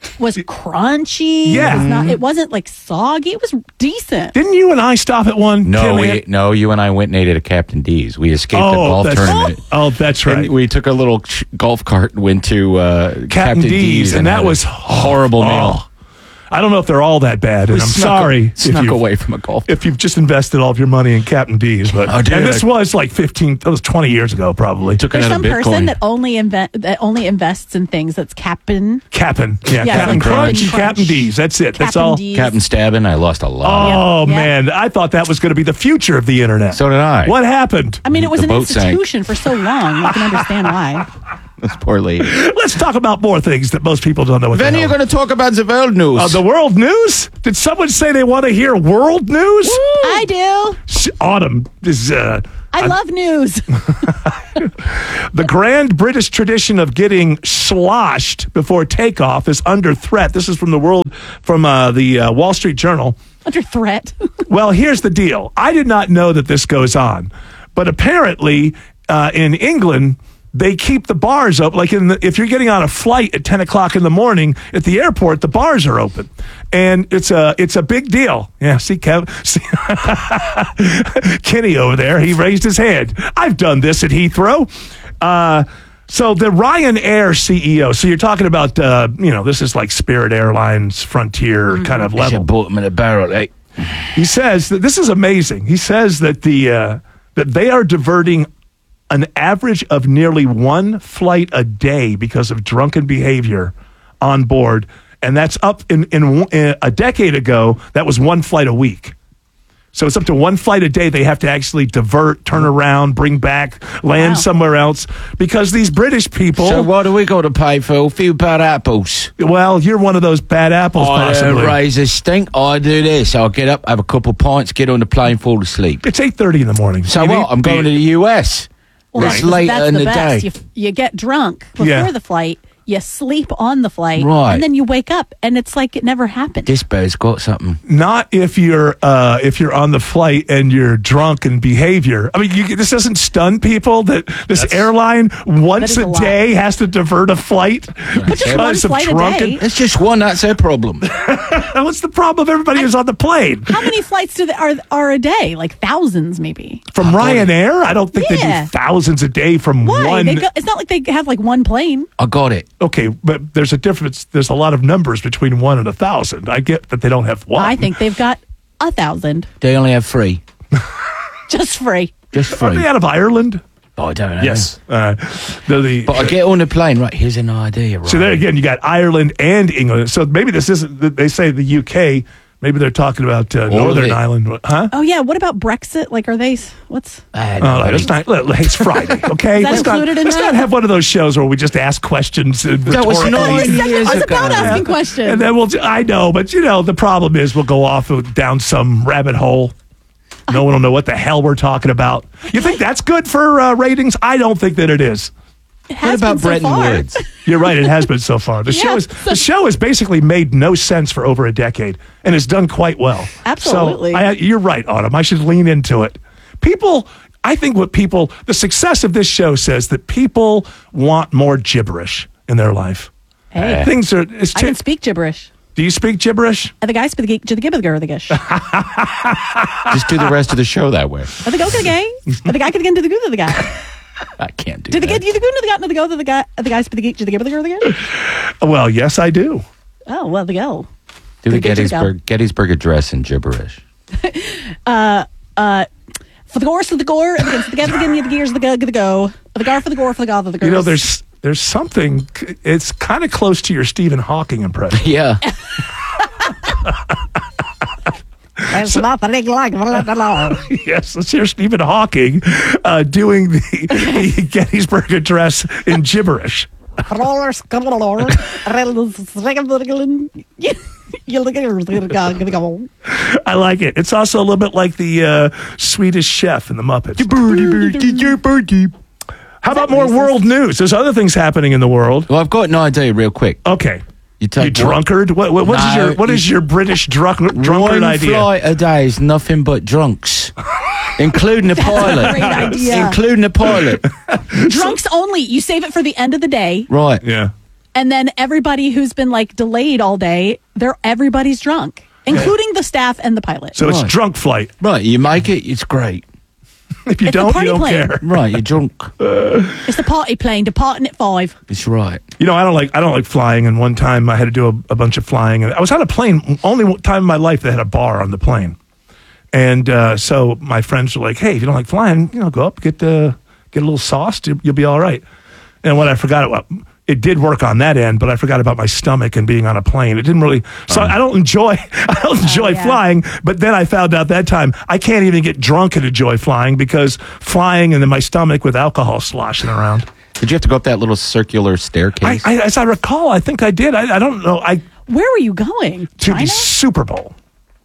was crunchy. Yeah. It, was not, it wasn't like soggy. It was decent. Didn't you and I stop at one? No, Kim, we, Ant- no, you and I went and ate at a Captain D's. We escaped the Oh, golf that's- tournament. Oh, that's right. And we took a little ch- golf cart and went to uh, Captain, Captain D's, and that had a was horrible oh, meal. I don't know if they're all that bad, and We I'm snuck sorry a- snuck if you've- away from a golf. if you've just invested all of your money in Captain D's. But Oh, dude, and this I- was like fifteen, that was twenty years ago, probably. Took There's it out some of person Bitcoin. that only invent that only invests in things that's Captain. Captain, yeah, Yeah, Captain like Crunch, Captain and Captain Crunch. D's. That's it. That's Captain all. D's. Captain Stabbin', I lost a lot. Oh Yep. man, I thought that was going to be the future of the internet. So did I. What happened? I mean, it was The an boat sank. institution for so long. You can understand why. This poor lady. Let's talk about more things that most people don't know what Then the you're hell. going to talk about the world news. Uh, the world news? Did someone say they want to hear world news? I do. S- Autumn is uh, I love news. the grand British tradition of getting sloshed before takeoff is under threat. This is from the world from uh, the uh, Wall Street Journal. Under threat. Well, here's the deal. I did not know that this goes on, but apparently uh, in England, they keep the bars open. Like in the, if you're getting on a flight at ten o'clock in the morning at the airport, the bars are open, and it's a it's a big deal. Yeah, see, Kev, see, Kenny over there, he raised his hand. I've done this at Heathrow. Uh, so the Ryanair C E O. So you're talking about uh, you know this is like Spirit Airlines, Frontier kind of It's level. a bottom of the barrel, eh? He says that this is amazing. He says that the uh, that they are diverting an average of nearly one flight a day because of drunken behavior on board, and that's up in, in, in a decade ago. That was one flight a week. So it's up to one flight a day. They have to actually divert, turn around, bring back, land Wow. somewhere else because these British people. So what do we got to pay for? A few bad apples. Well, you're one of those bad apples, I possibly. don't raise a stink. I do this. I'll get up, have a couple of pints, get on the plane, fall asleep. It's eight thirty in the morning. So You what? need- I'm going to the U S. Well, it's that's, later that's in the, the, best. day. You, you get drunk before Yeah. the flight. You sleep on the flight, Right. and then you wake up, and it's like it never happened. This bear's got something. Not if you're uh, if you're on the flight and you're drunk in behavior. I mean, you, this doesn't stun people that this airline once is a a lot. day has to divert a flight just one because of flight a drunken. day. It's just one. That's their problem. What's the problem? Everybody who's on the plane How many flights do they, are are a day? Like thousands, maybe. from Ryanair. I don't think they Yeah. do thousands a day from Why? one. They go, it's not like they have like one plane. I got it. Okay, but there's a difference. There's a lot of numbers between one and a thousand. I get that they don't have one. I think they've got a thousand, They only have three. just free. Just Are three. they out of Ireland? Oh, I don't know. Yes. Uh, the, the, But I get on the plane, right? Here's an idea, right? So there again, you got Ireland and England. So maybe this isn't. They say the U K. Maybe they're talking about uh, of Northern it. Ireland, huh? Oh yeah. What about Brexit? Like, are they? What's? I Oh, let's not, let- it's Friday, okay? Is that let's not, included in let's that? not have one of those shows where we just ask questions. And That was rhetorically- nine Exactly. years I was ago. about asking questions. And then we'll. I know, but you know, the problem is we'll go off down some rabbit hole. No one will know what the hell we're talking about. You think that's good for uh, ratings? I don't think that it is. It has been so Bretton far. Woods? You're right. It has been so far. The Yeah, show is so- the show has basically made no sense for over a decade, and it's done quite well. Absolutely. So I, you're right, Autumn. I should lean into it. People, I think what people, the success of this show says that people want more gibberish in their life. Hey, Things are. It's I too, can speak gibberish. do you speak gibberish? Are the guys for the geek to the gibber the girl the gish? Are Just do the rest of the show that way. the go to the gay? Are the guy could get into the goo to the guy? I can't do Did the that. get you the goo to the guy to the go to the guy? Are the guys for the geek to the gibber the girl the gish? Well, yes, I do. Oh well, the go. Do the Did get you to go. Gettysburg, Gettysburg Address in gibberish. Uh, uh, for the gore, for the gore, and against the get the get the gears the go the go. For the gar for the gore for the god of the girls. You know, there's there's something. It's kind of close to your Stephen Hawking impression. Yeah. There's nothing like Yes, let's hear Stephen Hawking uh, doing the, the Gettysburg Address in gibberish. I like it. It's also a little bit like the uh, Swedish Chef in the Muppets. How about more world news? There's other things happening in the world. Well, I've got an idea real quick. Okay. You, take You drunkard? What, what, what is No, your what is you- your British drunk, drunkard One idea? flight a day is nothing but drunks. Including the pilot. great idea. Including the pilot. Drunks only. You save it for the end of the day. Right. Yeah. And then everybody who's been like delayed all day, they're everybody's drunk, including the staff and the pilot. So it's Right. drunk flight. Right, you make it, it's great. If you It's a don't, you party don't plane. care. Right, you're drunk. It's the party plane departing at five. It's right. You know, I don't like I don't like flying. And one time I had to do a, a bunch of flying, and I was on a plane. Only one time in my life that had a bar on the plane. And uh, so my friends were like, "Hey, if you don't like flying, you know, go up, get the get a little sauce, you'll, you'll be all right." And what I forgot about, it did work on that end, but I forgot about my stomach and being on a plane. It didn't really. So I don't enjoy I don't enjoy yeah. flying. But then I found out that time I can't even get drunk and enjoy flying because flying and then my stomach with alcohol sloshing around. Did you have to go up that little circular I, staircase? I, as I recall, I think I did. I, I don't know. I Where were you going? to China? the Super Bowl.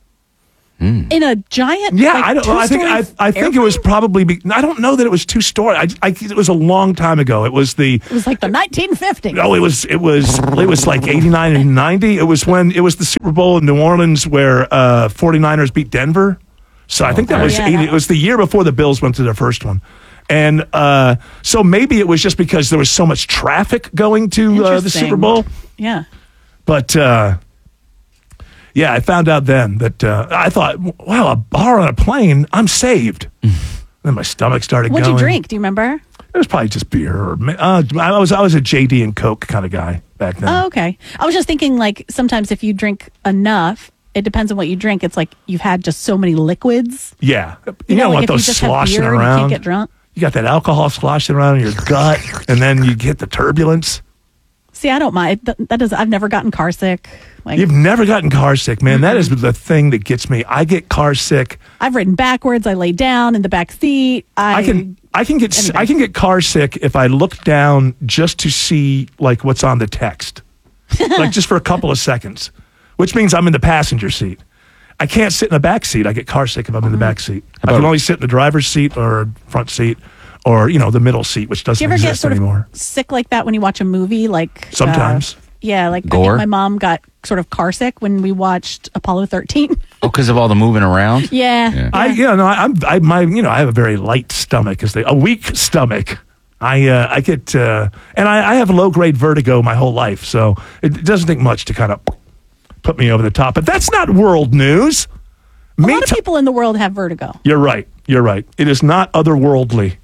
In a giant. Yeah, like, I don't. I think I, two-story I think it was probably. Be, I don't know that it was two story. I, I it was a long time ago. It was the. It was like the nineteen fifties. No, it was it was it was like eighty-nine and ninety. It was when it was the Super Bowl in New Orleans where uh, 49ers beat Denver. So I think that Okay. was Yeah, eighty. that It was the year before the Bills went to their first one. And uh, so maybe it was just because there was so much traffic going to uh, the Interesting. Super Bowl. Yeah. But uh, yeah, I found out then that uh, I thought, wow, a bar on a plane, I'm saved. Then my stomach started What'd going. you drink? Do you remember? It was probably just beer. Or, uh, I was I was a J D and Coke kind of guy back then. Oh, okay. I was just thinking, like, sometimes if you drink enough, it depends on what you drink. It's like you've had just so many liquids. Yeah, you, You know, don't like want if you those just have sloshing beer and you around. can't get drunk. You got that alcohol sloshing around in your gut, and then you get the turbulence. See, I don't mind. That, that does. I've never gotten car sick. Like You've never gotten car sick, man. That is the thing that gets me. I get car sick. I've ridden backwards. I lay down in the back seat. I, I can I can get Anyway. I can get car sick if I look down just to see like what's on the text, like just for a couple of seconds, which means I'm in the passenger seat. I can't sit in the back seat. I get car sick if I'm in the back seat. I can only sit in the driver's seat or front seat or you know the middle seat, which Do doesn't you ever get exist sort anymore. of sick like that when you watch a movie? Like Sometimes. uh, yeah, like I Gore? think my mom got sort of car sick when we watched Apollo thirteen. Oh, because of all the moving around? yeah. Yeah. I you know I, I'm I my you know I have a very light stomach, as they a weak stomach. I uh, I get uh, and I, I have low grade vertigo my whole life, so it doesn't take much to kind of put me over the top. But that's not world news. A Me lot of t- people in the world have vertigo. You're right. You're right. It is not otherworldly.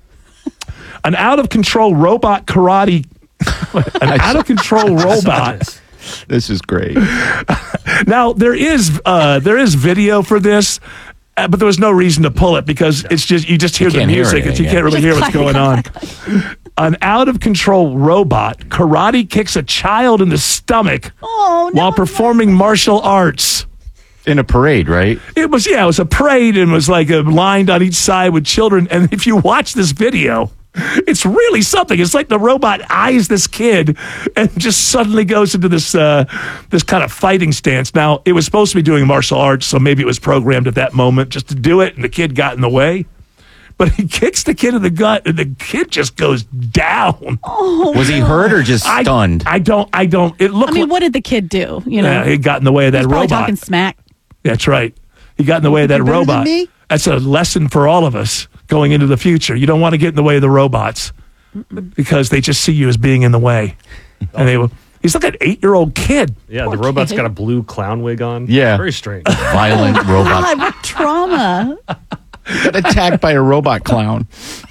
An out of control robot karate. An out of control robot. This is great. Now there is uh, there is video for this, uh, but there was no reason to pull it because it's just you just hear You the can't hear music and anything, you yeah. can't really hear what's going on. Clack, An out of control robot karate kicks a child in the stomach Oh no! while performing martial arts. In a parade, right? It was yeah, it was a parade and was like uh, lined on each side with children. And if you watch this video, it's really something. It's like the robot eyes this kid and just suddenly goes into this uh, this kind of fighting stance. Now, it was supposed to be doing martial arts, so maybe it was programmed at that moment just to do it, and the kid got in the way. But he kicks the kid in the gut, and the kid just goes down. Oh, Was he hurt or just I, stunned? I don't. I don't. It looked. I mean, like, what did the kid do? You know, yeah, he got in the way of that he's probably robot. talking smack. That's right. He got in the way of that You're better than robot. me? That's a lesson for all of us going into the future. You don't want to get in the way of the robots because they just see you as being in the way. And they will. He's like an eight-year-old kid. Yeah, the robot's got a blue clown wig on. Yeah. Very strange. Violent robot. God, what trauma! Got attacked by a robot clown.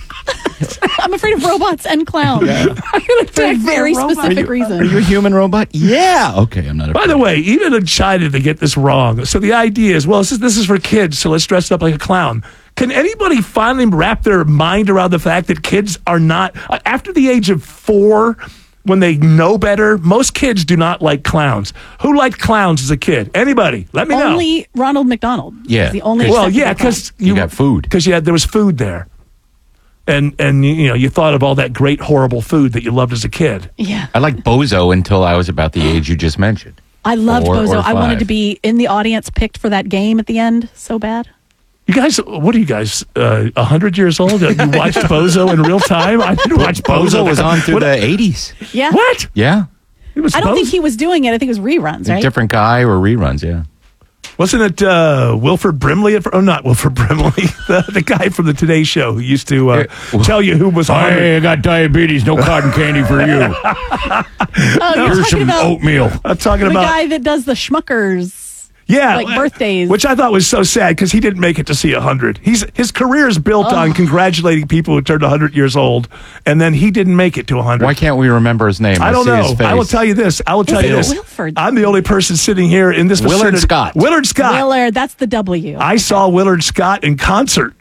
I'm afraid of robots and clowns for a very specific reason. Are you a human robot? Yeah. Okay, I'm not a By the way, even in China, they get this wrong. So the idea is, well, this is, this is for kids, so let's dress up like a clown. Can anybody finally wrap their mind around the fact that kids are not, uh, after the age of four, when they know better, most kids do not like clowns. Who liked clowns as a kid? Anybody? Let me know. Only Ronald McDonald. Yeah. is the only. Well, acceptable yeah, clown. because You got food. Because you had there was food there, and and you know you thought of all that great horrible food that you loved as a kid. Yeah, I liked Bozo until I was about the age you just mentioned. I loved Four or Bozo. I wanted five. to be in the audience, picked for that game at the end. So bad. You guys, what are you guys? A uh, hundred years old? You watched Bozo in real time? I didn't watch Bozo. Bozo was on through What- the eighties. Yeah. What? Yeah. It was I don't Bozo? think he was doing it. I think it was reruns, A right? different guy or reruns, yeah. Wasn't it uh, Wilford Brimley? At, oh, not Wilford Brimley. The, the guy from the Today Show who used to uh, tell you who was on. Hey, I got diabetes. No cotton candy for you. Oh, you're Here's talking some about oatmeal. I'm talking the about guy that does the Schmuckers. Yeah, like birthdays. Which I thought was so sad because he didn't make it to see one hundred. He's his career is built Oh. on congratulating people who turned one hundred years old, and then he didn't make it to one hundred. Why can't we remember his name? I don't see know. His face. I will tell you this. I will tell Is you it this. Wilford? I'm the only person sitting here in this Willard vicinity- Scott. Willard Scott. Willard, that's the W. I saw Willard Scott in concert.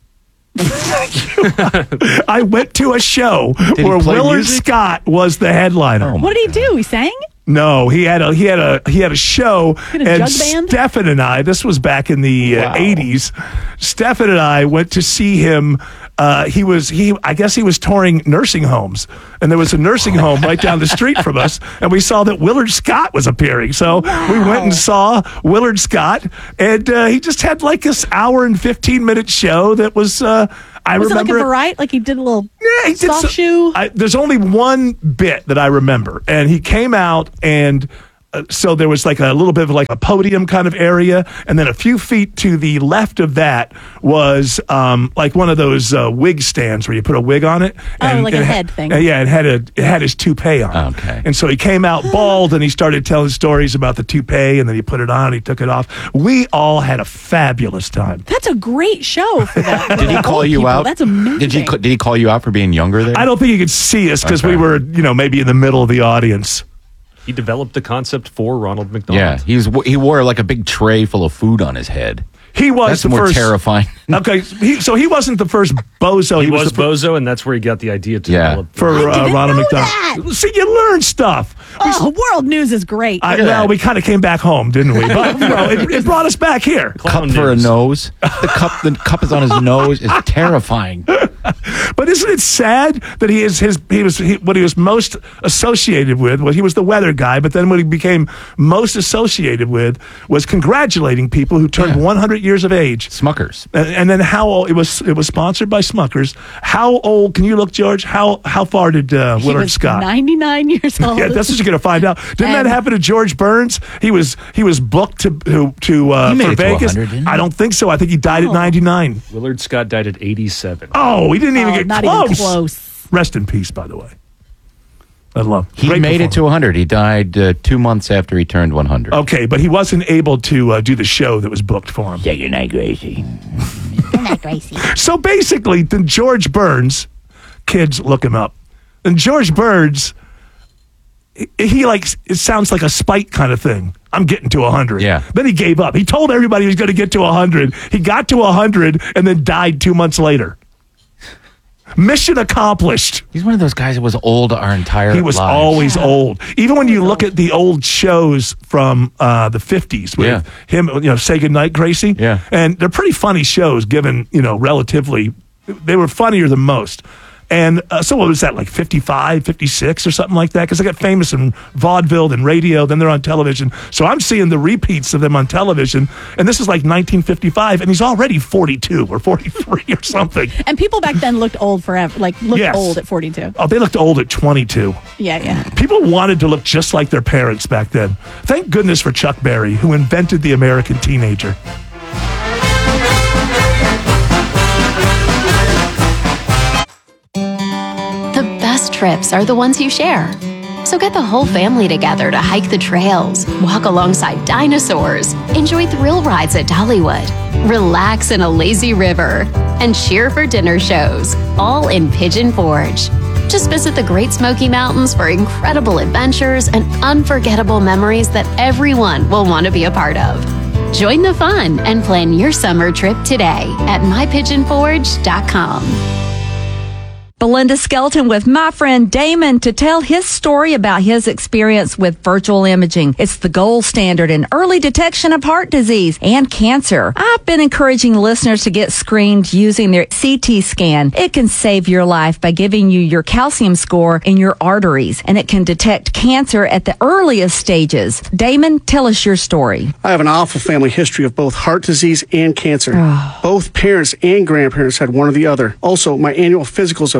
I went to a show he where play Willard music? Scott was the headliner. What did he do? He sang? No, he had a he had a he had a show, He had a and jug band? Stefan and I. This was back in the uh, eighties. Stefan and I went to see him. Uh, he was he I guess he was touring nursing homes, and there was a nursing home right down the street from us, and we saw that Willard Scott was appearing. So we went and saw Willard Scott, and uh, he just had like this hour and fifteen minute show that was. Uh, I was remember it like a variety? Like he did a little yeah, he did soft so- shoe? I, there's only one bit that I remember, and he came out, and uh, so there was like a little bit of like a podium kind of area, and then a few feet to the left of that was um, like one of those uh, wig stands where you put a wig on it. Oh, and, like a and it head had- thing. uh, yeah, it had a it had his toupee on. Okay. And so he came out bald, and he started telling stories about the toupee, and then he put it on, he took it off. We all had a fabulous time. That's a great show for that. Did he call Old you people. out? That's amazing. Did he? Did he call you out for being younger there? I don't think he could see us because Okay. we were, you know, maybe in the middle of the audience. He developed the concept for Ronald McDonald. Yeah, he's he wore like a big tray full of food on his head. He was That's the more first, terrifying. Okay, he, so he wasn't the first bozo. He, was the fir- Bozo, and that's where he got the idea to Yeah. develop. for I uh, didn't Ronald know McDonald. that. See, you learn stuff. We- Oh, world news is great. I, well, we kind of came back home, didn't we? But you know, it, it brought us back here. Clown Cup for a news. nose. The cup. The cup is on his nose. Is terrifying. But isn't it sad that he is his? He was he, what he was most associated with. Well, he was the weather guy, but then what he became most associated with was congratulating people who turned Yeah. one hundred years of age. Smuckers. And, and then how old it was? It was sponsored by Smuckers. How old? Can you look, George? How how far did uh, he Willard was Scott? ninety-nine years old. Yeah, that's what you're going to find out. Didn't that And- happen to George Burns? He was he was booked to to, to uh, He made for it to Vegas. one hundred, didn't he? I don't think so. I think he died at Oh. ninety-nine. Willard Scott died at eighty-seven. Oh, he didn't even Oh, get not close. even close. Rest in peace, by the way. I love. He great made it to performance. one hundred. He died uh, two months after he turned one hundred. Okay, but he wasn't able to uh, do the show that was booked for him. Yeah, you're not crazy. You're not Gracie. So basically, then George Burns, kids look him up. And George Burns, he, he like it sounds like a spite kind of thing. I'm getting to one hundred. Yeah. Then he gave up. He told everybody he was going to get to one hundred. He got to one hundred and then died two months later. Mission accomplished. He's one of those guys that was old our entire He was lives. always old. Even when you look at the old shows from uh, the fifties with Yeah. him, you know, Say Goodnight, Gracie. Yeah. And they're pretty funny shows given, you know, relatively, they were funnier than most. And uh, so what was that, like fifty-five, fifty-six or something like that? Because they got famous in vaudeville and radio, then they're on television. So I'm seeing the repeats of them on television. And this is like nineteen fifty-five, and he's already forty-two or forty-three or something. And people back then looked old forever. Like looked Yes. old at forty-two. Oh, they looked old at twenty-two. Yeah, yeah. People wanted to look just like their parents back then. Thank goodness for Chuck Berry, who invented the American teenager. The best trips are the ones you share. So get the whole family together to hike the trails, walk alongside dinosaurs, enjoy thrill rides at Dollywood, relax in a lazy river, and cheer for dinner shows, all in Pigeon Forge. Just visit the Great Smoky Mountains for incredible adventures and unforgettable memories that everyone will want to be a part of. Join the fun and plan your summer trip today at my pigeon forge dot com. Belinda Skelton with my friend Damon to tell his story about his experience with virtual imaging. It's the gold standard in early detection of heart disease and cancer. I've been encouraging listeners to get screened using their C T scan. It can save your life by giving you your calcium score in your arteries, and it can detect cancer at the earliest stages. Damon, tell us your story. I have an awful family history of both heart disease and cancer. Both parents and grandparents had one or the other. Also, my annual physicals have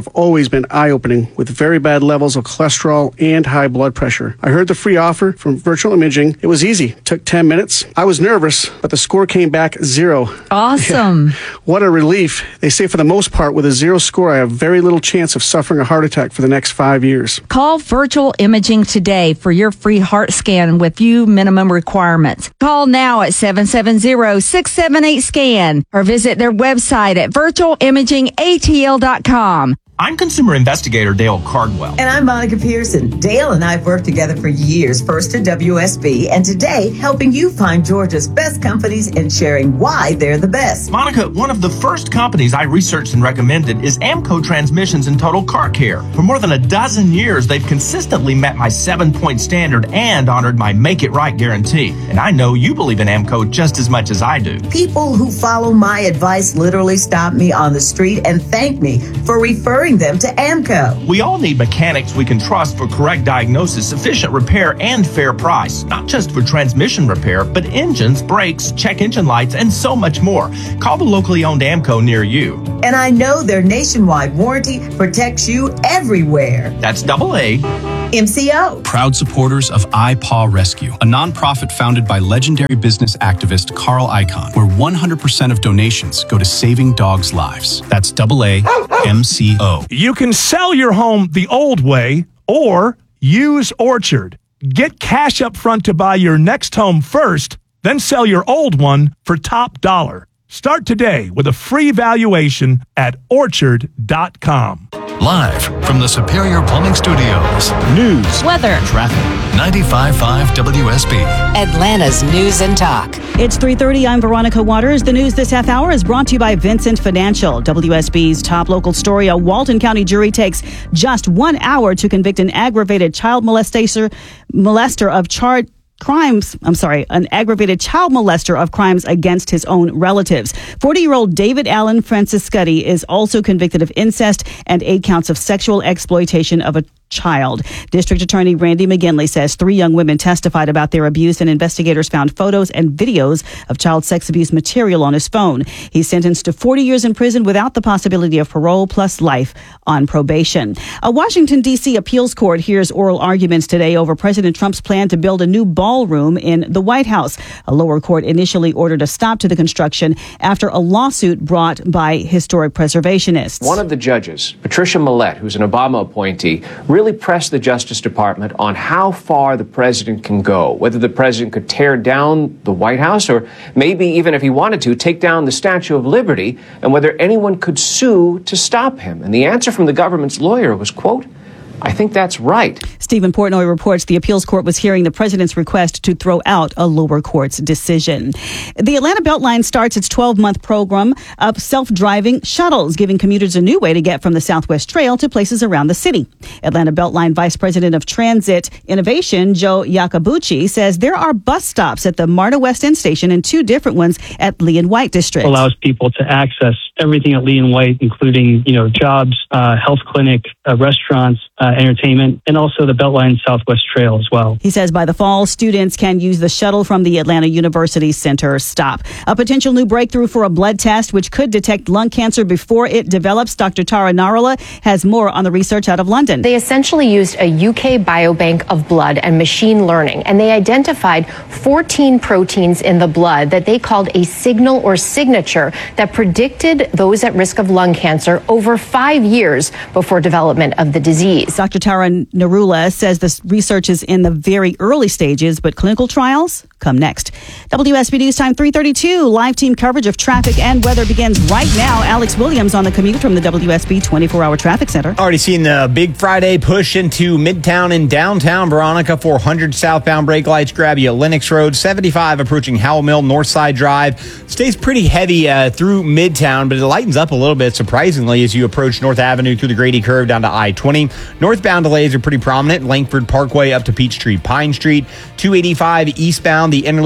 have always been eye-opening with very bad levels of cholesterol and high blood pressure. I heard the free offer from Virtual Imaging. It was easy. It took ten minutes. I was nervous, but the score came back zero. Awesome. Yeah. What a relief. They say for the most part, with a zero score, I have very little chance of suffering a heart attack for the next five years. Call Virtual Imaging today for your free heart scan with few minimum requirements. Call now at seven seven zero, six seven eight, SCAN or visit their website at virtual imaging a t l dot com. I'm consumer investigator Dale Cardwell. And I'm Monica Pearson. Dale and I have worked together for years, first at W S B, and today helping you find Georgia's best companies and sharing why they're the best. Monica, one of the first companies I researched and recommended is Amco Transmissions and Total Car Care. For more than a dozen years, they've consistently met my seven-point standard and honored my Make It Right guarantee. And I know you believe in Amco just as much as I do. People who follow my advice literally stop me on the street and thank me for referring them to Amco. We all need mechanics we can trust for correct diagnosis, efficient repair, and fair price. Not just for transmission repair, but engines, brakes, check engine lights, and so much more. Call the locally owned Amco near you. And I know their nationwide warranty protects you everywhere. That's double A. M C O. Proud supporters of iPaw Rescue, a nonprofit founded by legendary business activist Carl Icahn, where one hundred percent of donations go to saving dogs' lives. That's double A M C O. You can sell your home the old way or use Orchard. Get cash up front to buy your next home first, then sell your old one for top dollar. Start today with a free valuation at orchard dot com. Live from the Superior Plumbing Studios. News, weather, traffic. ninety-five point five W S B. Atlanta's News and Talk. It's three thirty. I'm Veronica Waters. The news this half hour is brought to you by Vincent Financial. W S B's top local story. A Walton County jury takes just one hour to convict an aggravated child molester, molester of charged crimes, I'm sorry, an aggravated child molester of crimes against his own relatives. forty-year-old David Allen Franciscuti is also convicted of incest and eight counts of sexual exploitation of a child. District Attorney Randy McGinley says three young women testified about their abuse, and investigators found photos and videos of child sex abuse material on his phone. He's sentenced to forty years in prison without the possibility of parole, plus life on probation. A Washington, D C appeals court hears oral arguments today over President Trump's plan to build a new ballroom in the White House. A lower court initially ordered a stop to the construction after a lawsuit brought by historic preservationists. One of the judges, Patricia Millett, who's an Obama appointee, really pressed the Justice Department on how far the president can go, whether the president could tear down the White House or maybe even if he wanted to, take down the Statue of Liberty, and whether anyone could sue to stop him. And the answer from the government's lawyer was, quote, I think that's right. Stephen Portnoy reports the appeals court was hearing the president's request to throw out a lower court's decision. The Atlanta Beltline starts its twelve-month program of self-driving shuttles, giving commuters a new way to get from the Southwest Trail to places around the city. Atlanta Beltline Vice President of Transit Innovation, Joe Yakabuchi, says there are bus stops at the MARTA West End Station and two different ones at Lee and White District. Allows people to access everything at Lee and White, including, you know, jobs, uh, health clinic, uh, restaurants, uh, entertainment, and also the Beltline Southwest Trail as well. He says by the fall, students can use the shuttle from the Atlanta University Center stop. A potential new breakthrough for a blood test which could detect lung cancer before it develops. Doctor Tara Narula has more on the research out of London. They essentially used a U K biobank of blood and machine learning, and they identified fourteen proteins in the blood that they called a signal or signature that predicted those at risk of lung cancer over five years before development of the disease. Doctor Tara Narula says this research is in the very early stages, but clinical trials come next. W S B News Time three thirty-two. Live team coverage of traffic and weather begins right now. Alex Williams on the commute from the W S B twenty-four hour traffic center. Already seen the big Friday push into Midtown and downtown Veronica. four hundred southbound brake lights grab you at Lenox Road. seventy-five approaching Howell Mill Northside Drive. Stays pretty heavy uh, through Midtown, but it lightens up a little bit surprisingly as you approach North Avenue through the Grady Curve down to I twenty. Northbound delays are pretty prominent. Langford Parkway up to Peachtree Pine Street. two eighty-five eastbound the inner loop into Cab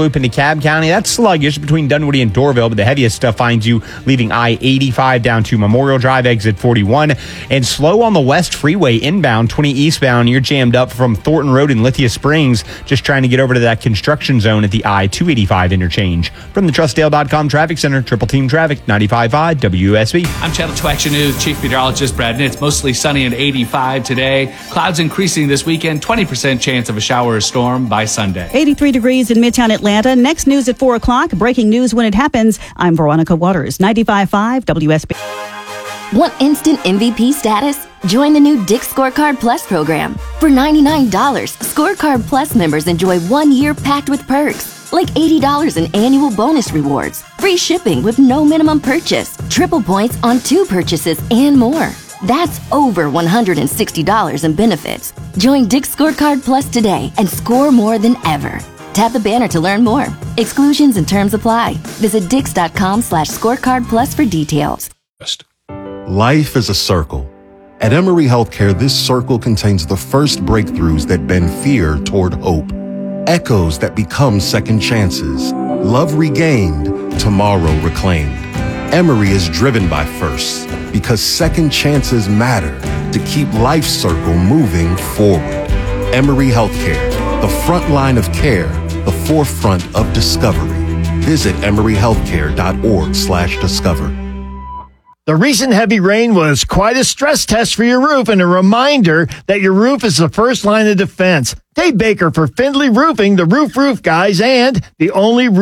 DeKalb County. That's sluggish between Dunwoody and Dorville, but the heaviest stuff finds you leaving I eighty-five down to Memorial Drive, exit forty-one, and slow on the West Freeway inbound, twenty eastbound. You're jammed up from Thornton Road in Lithia Springs, just trying to get over to that construction zone at the I two eighty-five interchange. From the Trust Dale dot com Traffic Center, Triple Team Traffic, ninety-five point five W S B. I'm Channel two Action News Chief Meteorologist Brad Nitz. Mostly sunny and eighty-five today. Clouds increasing this weekend. twenty percent chance of a shower or storm by Sunday. eighty-three degrees in Midtown Atlanta. Next news at four o'clock. Breaking news when it happens. I'm Veronica Waters, ninety-five point five W S B. Want instant M V P status? Join the new Dick's Scorecard Plus program. For ninety-nine dollars, Scorecard Plus members enjoy one year packed with perks, like eighty dollars in annual bonus rewards, free shipping with no minimum purchase, triple points on two purchases, and more. That's over one hundred sixty dollars in benefits. Join Dick's Scorecard Plus today and score more than ever. Tap the banner to learn more. Exclusions and terms apply. Visit dix.com slash scorecard plus for details. Life is a circle. At Emory Healthcare, this circle contains the first breakthroughs that bend fear toward hope, echoes that become second chances, love regained, tomorrow reclaimed. Emory is driven by firsts because second chances matter to keep life's circle moving forward. Emory Healthcare, the front line of care, the forefront of discovery. Visit emory healthcare dot org slash discover. The recent heavy rain was quite a stress test for your roof and a reminder that your roof is the first line of defense. Dave Baker for Findlay Roofing, the Roof Roof Guys, and the only roof